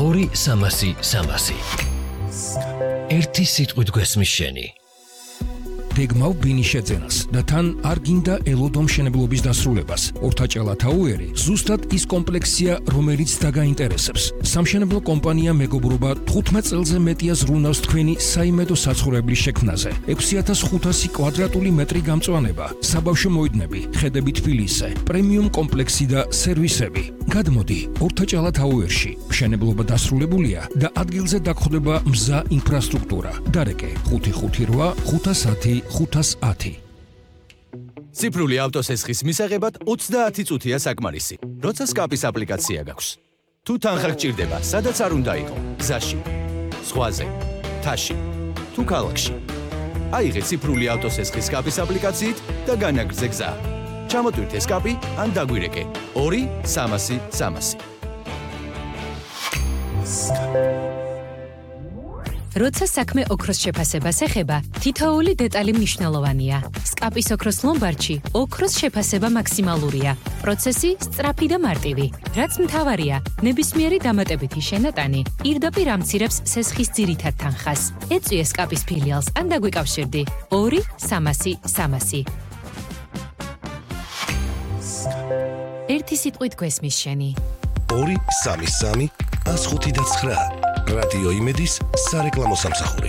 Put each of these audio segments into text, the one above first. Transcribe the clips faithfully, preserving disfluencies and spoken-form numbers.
ორი სამასი სამასი. ერთი სიტყვით გვესმის შენი. გეგმავ ბინის შეძენას და თან არ გინდა ელოდო მშენებლობის დასრულებას. ორთაჭალა თაუერი ზუსტად ის კომპლექსია, რომელიც დაგაინტერესებს. სამშენებლო კომპანია მეგობრობა თხუთმეტ წელზე მეტია ზრუნავს თქვენი საიმედო საცხოვრებლის შექმნაზე. ექვსი ათას ხუთასი კვადრატული მეტრი გამწვანება, საბავშვო მოედნები, ხედები თბილისზე, პრემიუმ კომპლექსი და სერვისები. გადმოდი ორთაჭალა თაუერში. მშენებლობა დასრულებულია და ადგილზე დაგხვდება მზა ინფრასტრუქტურა. დარეკე ხუთი ხუთი რვა ხუთას ათი ხუთას ათი. ციფრული ავტოსესხის მისაღებად ოცდაათი წუთია საკმარისი. როცა სკაპის აპლიკაცია გაქვს. თუ თანხა გჭირდება, სადაც არ უნდა იყო, გზაში, ზღვაზე, მთაში, თუ ქალაქში. აიღე ციფრული ავტოსესხის სკაპის აპლიკაციით და განაგრძე გზა. ჩამოტვირთე სკაპი ან დაგვირეკე ორი სამასი სამასი. როცა საქმე ოქროს შეფასებას ეხება, თითოეული დეტალი მნიშვნელოვანია. სკაპის ოქროს ლომბარდში ოქროს შეფასება მაქსიმალურია. პროცესი სწრაფი და მარტივი. რაც მთავარია, ნებისმიერი დამატებითი შენატანი პირდაპირ ამცირებს სესხის ძირითად თანხას. ეწვიე სკაპის ფილიალს ან დაგვიკავშირდი ორი სამასი სამასი. ერთი სიტყვით გვესმის შენი. ორი სამი სამი ას ხუთი და ცხრა. რადიო იმედის სარეკლამო სამსახური.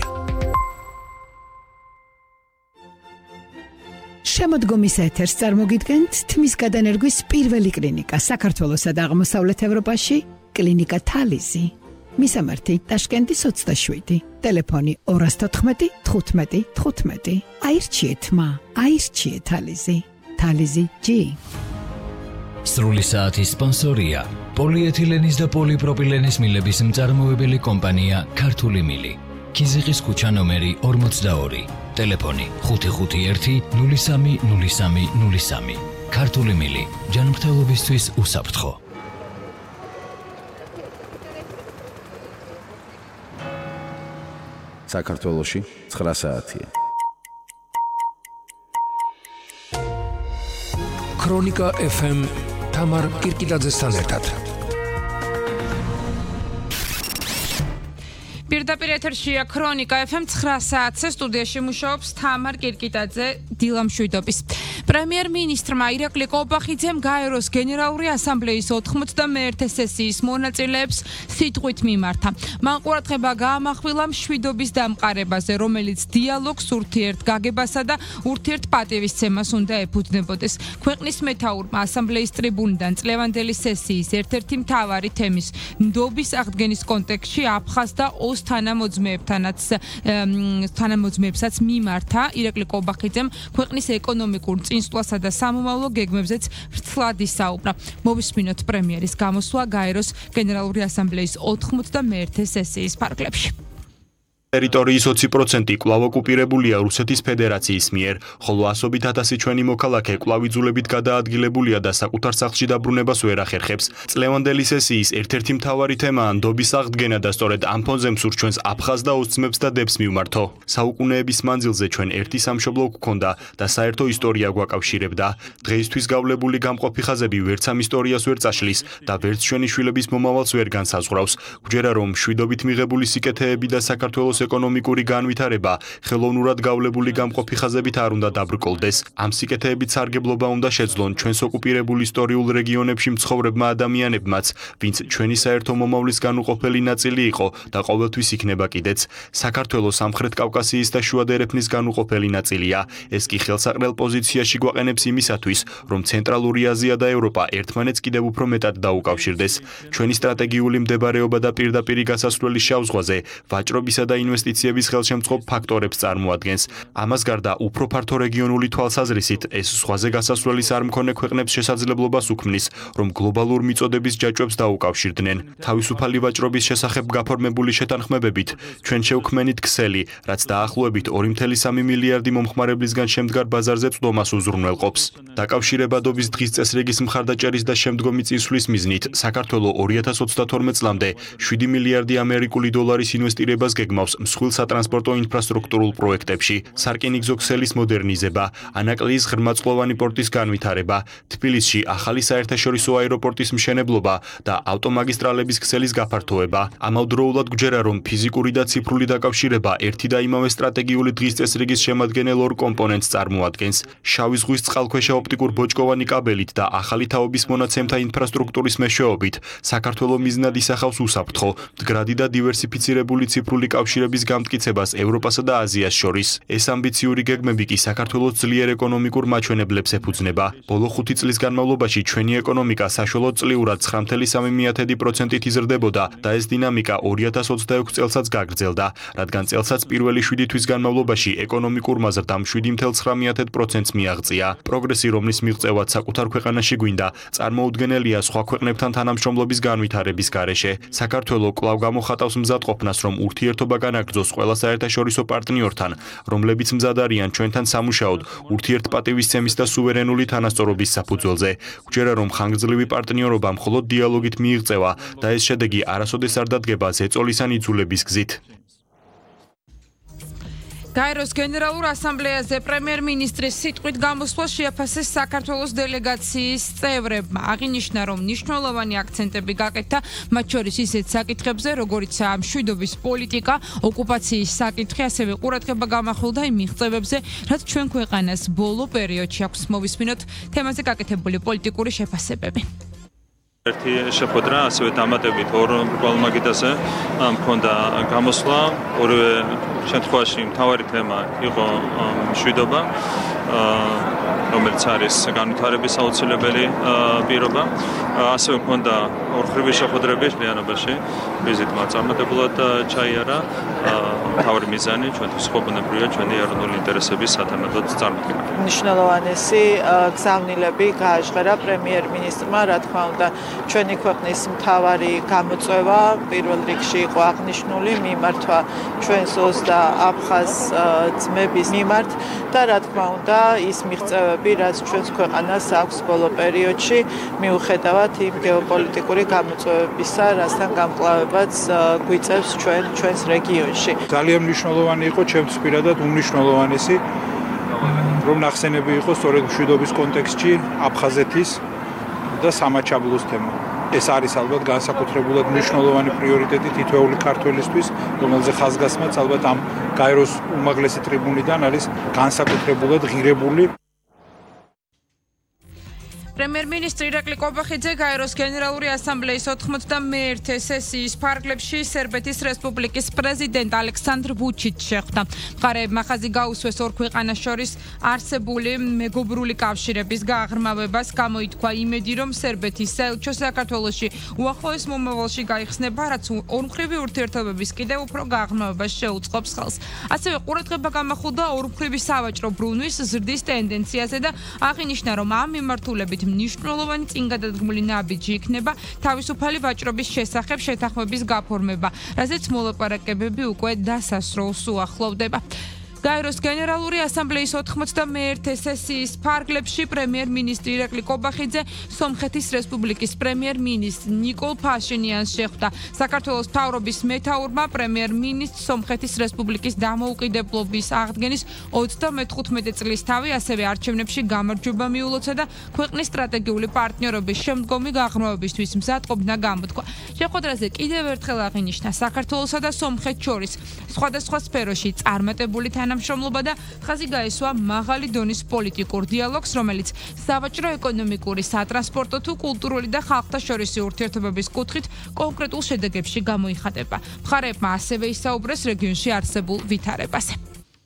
შემოდგომის ეთერს წარმოგიდგენთ თმის გადანერგვის პირველი კლინიკა საქართველოსა და აღმოსავლეთ ევროპაში, კლინიკა თალიზი. მისამართი ტაშკენტის ოცდაშვიდი, ტელეფონი ორას თოთხმეტი თხუთმეტი თხუთმეტი. აირჩიეთ მა, აირჩიეთ თალიზი. თალიზი ჯი. სრული საათის სპონსორია პოლიეთილენის და პოლიპროპილენის მილების მწარმოებელი კომპანია ქართული მილი. ქიზიყის ქუჩა ნომერი ორმოცდაორი. ტელეფონი ხუთი ხუთი ერთი ნული სამი ნული სამი ნული სამი. ქართული მილი. ჯანმრთელობისთვის უსაფრთხო. საქართველოში ცხრა საათია. ქრონიკა ეფ ემ თამარ კირკიდაძესთან ერთად. პირდაპირ ეთერშია ქრონიკა ეფ ემ ცხრა საათზე სტუდიაში მუშაობს თამარ კირკიდაძე, დილა მშვიდობის. პრემიერ-მინისტრმა ირაკლი კობახიძემ გაეროს გენერალური ასამბლეის ოთხმოცდამეერთე სესიის მონაწილეებს სიტყვით მიმართა. მან ყურადღება გაამახვილა მშვიდობის დამყარებაზე, რომელიც დიალოგს, ურთიერთგაგებასა და ურთიერთპატივისცემას უნდა ეფუძნებოდეს. ქვეყნის მეთაურმა ასამბლეის ტრიბუნიდან წლევანდელი სესიის ერთ-ერთი მთავარი თემის ნდობის აღდგენის კონტექსტში აფხაზ და ოს თანამოძმეებთანაც თანამოძმეებსაც მიმართა. ირაკლი კობახიძემ ქვეყნის ეკონომიკურ წინსვლასა და სამომავლო გეგმებზეც ფრთლად ისაუბრა. მოვისმინოთ პრემიერის გამოსვლა გაეროს გენერალური ასამბლეის ოთხმოცდამეერთე სესიის ფარგლებში. ტერიტორიის ოცი პროცენტი კვლავ ოკუპირებულია რუსეთის ფედერაციის მიერ, ხოლო ასობით ათასი ჩვენი მოქალაქე კვლავ იძულებით გადაადგილებულია და საკუთარ სახლში დაბრუნებას ვერ ახერხებს. წლევანდელი სესიის ერთ-ერთი მთავარი თემაა ნდობის აღდგენა და სწორედ ამ ფონზე მსურს ჩვენს აფხაზ და ოსძმებს და დებს მივმართო. საუკუნეების მანძილზე ჩვენ ერთი სამშობლო გვქონდა და საერთო ისტორია გვაკავშირებდა. დღეისთვის გავლებული გამყოფი ხაზები ვერც ამ ისტორიას ვერ წაშლის და ვერც ჩვენი შვილების მომავალს ვერ განსაზღვრავს. გვჯერა რომ მშვიდობით მიღებული სიკეთეები და საქართველოს ეკონომიკური განვითარება ხელოვნურად გავლებული გამყოფი ხაზებით არ უნდა დაბრკოლდეს. ამ სიკეთეებით სარგებლობა უნდა შეძლონ ჩვენს ოკუპირებულ ისტორიულ რეგიონებში მცხოვრებმა ადამიანებმაც, ვინც ჩვენი საერთო მომავლის განუყოფელი ნაწილი იყო და ყოველთვის იქნება კიდეც. საქართველოს სამხრეთ კავკასიის და შუა დერეფნის განუყოფელი ნაწილია. ეს კი ხელსაყრელ პოზიციაში გვაყენებს იმისათვის, რომ ცენტრალური აზია და ევროპა ერთმანეთს კიდევ უფრო მეტად დაუკავშირდეს. ჩვენი სტრატეგიული მდებარეობა და პირდაპირი გასასვლელი შავ ზღვაზე ვაჭრობისა და ინვესტიციების ხელშემწყობ ფაქტორებს წარმოადგენს. ამას გარდა უფრო ფართო რეგიონული თვალსაზრისით ეს ზღვაზე გასასვლელის არ მქონე ქვეყნებს შესაძლებლობას უქმნის, რომ გლობალურ მიწოდების ჯაჭვებს დაუკავშირდნენ. თავისუფალი ვაჭრობის შესახებ გაფორმებული შეთანხმებებით ჩვენ შევქმნით ქსელი, რაც დაახლოებით ორი წუთი სამი მილიარდი მომხმარებლისგან შემდგარ ბაზარზე წვდომას უზრუნველყოფს. დაკავშირებადობის დღის წესრიგის მხარდაჭერის და შემდგომი წინსვლის მიზნით საქართველო ორი ათას ოცდათორმეტ წლამდე შვიდი მილიარდი ამერიკული დოლარის ინვესტირებას გეგმავს მსხვილ სატრანსპორტო ინფრასტრუქტურულ პროექტებში, სარკინიგზო ქსელის მოდერნიზება, ანაკლიის ღრმაწყლოვანი პორტის განვითარება, თბილისში ახალი საერთაშორისო აეროპორტის მშენებლობა და ავტომაგისტრალების ქსელის გაფართოება. ამავდროულად გვჯერა, რომ ფიზიკური და ციფრული დაკავშირება ერთი და იმავე სტრატეგიული დღის წესრიგის შემადგენელ ორ კომპონენტს წარმოადგენს. შავი ზღვის წყალქვეშა ოპტიკურ ბოჭკოვანი კაბელით და ახალი თაობის მონაცემთა ინფრასტრუქტურის მეშვეობით საქართველო მიზნად ისახავს უსაფრთხო, მდგრადი და დივერსიფიცირებული ციფრული კავშირების გამტკიცებას ევროპასა და აზიას შორის. ეს ამბიციური გეგმები კი საქართველოს ძლიერ ეკონომიკურ მაჩვენებლებს ეფუძნება. ბოლო ხუთი წლის განმავლობაში ჩვენი ეკონომიკა საშუალოდ წლიურად ცხრა კoma სამი პროცენტით იზრდებოდა და ეს დინამიკა ორი ათას ოცდაექვსი წელსაც გაგრძელდა, რადგან წელსაც პირველი შვიდი თვის განმავლობაში ეკონომიკურმა ზრდამ შვიდი კoma ცხრამეტ პროცენტს მიაღწია. პროგრესი, რომლის მიღწევაც საკუთარ ქვეყანაში გვინდა, წარმოუდგენელია სხვა ქვეყნებთან თანამშრომლობის განვითარების გარეშე. საქართველო კვლავ გამოხატავს მზადყოფნას, რომ ურთიერთობა განაგრძოს ყველა საერთაშორისო პარტნიორთან, რომლებიც მზად არიან ჩვენთან სამუშაოდ ურთიერთპატივისცემის და სუვერენული თანასწორობის საფუძველზე. გვჯერა, რომ ხანგრძლივი პარტნიორობა მხოლოდ დიალოგით მიიღწევა და ეს შედეგი არასოდეს არ დადგება ზეწოლის ან იძულების გზით. გაეროს გენერალურ ასამბლეაზე პრემიერ-მინისტრის სიტყვით გამოსვლა შეაფასეს საქართველოს დელეგაციის წევრებმა. აღინიშნა, რომ მნიშვნელოვანი აქცენტები გაკეთდა, მათ შორის ისეთ საკითხებზე, როგორიცაა მშვიდობის პოლიტიკა, ოკუპაციის საკითხი, ასევე ყურადღება გამახვილდა იმ მიღწევებზე, რაც ჩვენ ქვეყანას ბოლო პერიოდში აქვს. მოვისმინოთ თემაზე გაკეთებული პოლიტიკური შეფასებები. ერთი შეხვედრა, ასევე დამატებით ორ გვალმაგიდაზე მქონდა გამოსვლა. ორივე შემთხვევაში მთავარი თემა იყო მშვიდობა, რომელიც არის განვითარების აუცილებელი პირობა. ასევე მქონდა ორხრივი შეხვედრები მთლიანობაში. ვიზიტმა წარმატებულად ჩაიარა. მთავარი მიზანი ჩვენთვის ყოფნებრივია ჩვენი ეროვნული ინტერესების სათემატოდ წარმოქმნა. მნიშვნელოვანესი გზავნილები გააჟღერა პრემიერ-მინისტრმა, რა თქმა უნდა, ჩვენი ქვეყნის მთავარი გამოწვევა პირველ რიგში იყო აღნიშნული მიმართვა ჩვენს ოს და აფხაზ ძმების მიმართ და რა თქმა უნდა ის მიღწევები, რაც ჩვენს ქვეყანას აქვს ბოლო პერიოდში, მიუხედავად იმ გეოპოლიტიკური გამოწვევებისა, რასთან გამკლავებაც გვიწევს ჩვენ ჩვენს რეგიონში. ძალიან მნიშვნელოვანი იყო ჩემთვის პირადად უმნიშვნელოვანესი, რომ ნახსენები იყო სწორედ მშვიდობის კონტექსტში აფხაზეთის და სამაჩაბლოს თემა. ეს არის ალბათ განსაკუთრებულად მნიშვნელოვანი პრიორიტეტი თითოეული ქართველისთვის, რომელზე ხაზგასმაც ალბათ ამ გაეროს უმაღლესი ტრიბუნიდან არის განსაკუთრებულად ღირებული. პრემიერ-მინისტრი ირაკლი კობახიძე გაეროს გენერალური ასამბლეის ოთხმოცდამეერთე სესიის ფარგლებში სერბეთის რესპუბლიკის პრეზიდენტ ალექსანდრ ვუჩიჩს შეხვდა. მხარეებმა ხაზი გაუსვეს ორ ქვეყანას შორის არსებული მეგობრული კავშირების გაღრმავებას, გამოითქვა იმედი, რომ სერბეთის საელჩო საქართველოში უახლოეს მომავალში გაიხსნება, რაც ორმხრივი ურთიერთობების კიდევ უფრო გაღრმავებას შეუწყობს ხელს. ასევე ყურადღება გამახვილდა ორმხრივი სავაჭრო ბრუნვის ზრდის ტენდენციაზე და აღინიშნა, რომ ამ მიმართულებით მნიშვნელოვანი წინგადადგმული ნაბიჯი იქნება თავისუფალი ვაჭრობის შესახებ შეთანხმების გაფორმება, რაზეც მოლაპარაკებები უკვე დასასრულს უახლოვდება. გაეროს გენერალური ასამბლეის ოთხმოცდამეერთე სესიის ფარგლებში პრემიერ-მინისტრი ირაკლი კობახიძე სომხეთის რესპუბლიკის პრემიერ-მინისტრ ნიკოლ ფაშინიანს შეხვდა. საქართველოს მთავრობის მეთაურმა პრემიერ-მინისტრ სომხეთის რესპუბლიკის დამოუკიდებლობის აღდგენის ოცდამეთხუთმეტე წლის თავი, ასევე არჩევნებში გამარჯვება მიულოცა და ქვეყნის სტრატეგიული პარტნიორობის შემდგომი გაღრმავებისთვის მზადყოფნა გამოთქვა. შეხვედრაზე კიდევ ერთხელ აღინიშნა საქართველოსა და სომხეთს შორის სხვადასხვა სფეროში წარმატებული თანამშრომლობა და ხაზი გაესვა მაღალი დონის პოლიტიკურ დიალოგს, რომელიც სავაჭრო, ეკონომიკური, სატრანსპორტო თუ კულტურული და ხალხთა შორისი ურთიერთობების კუთხით კონკრეტულ შედეგებში გამოიხატება. მხარეებმა ასევე ისაუბრეს რეგიონში არსებულ ვითარებაზე.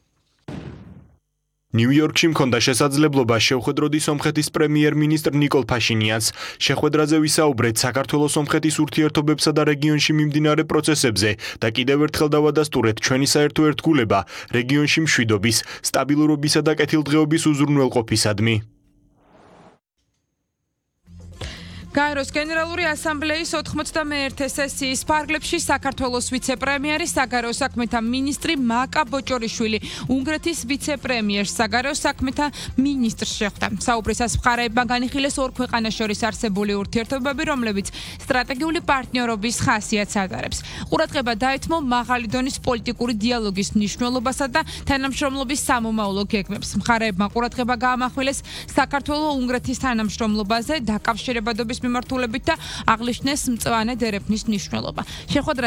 ნიუ-იორკში მქონდა შესაძლებლობა შევხვედროდი სომხეთის პრემიერ-მინისტრ ნიკოლ ფაშინიანს. შეხვედრაზე ვისაუბრეთ საქართველოს-სომხეთის ურთიერთობებსა და რეგიონში მიმდინარე პროცესებზე და კიდევ ერთხელ დავადასტურეთ ჩვენი საერთო ერთგულება რეგიონში მშვიდობის, სტაბილურობისა და კეთილდღეობის უზრუნველყოფისადმი. გაეროს გენერალური ასამბლეის ოთხმოცდამეერთე სესიის ფარგლებში საქართველოს ვიცე-პრემიერი, საგარეო საქმეთა მინისტრი მაკა ბოჭორიშვილი უნგრეთის ვიცე-პრემიერს, საგარეო საქმეთა მინისტრს შეხვდა. საუბრისას მხარეებმა განიხილეს ორ ქვეყანას შორის არსებული ურთიერთობები, რომლებიც სტრატეგიული პარტნიორობის ხასიათს ატარებს. ყურადღება დაეთმო მაღალი დონის პოლიტიკური დიალოგის მნიშვნელობასა და თანამშრომლობის სამომავლო გეგმებს. მხარეებმა ყურადღება გაამახვილეს საქართველო-უნგრეთის თანამშრომლობაზე, დაკავშირებადობის მიმართულებით და აღნიშნეს მწვანე დერეფნის მნიშვნელობა. შეხვედრას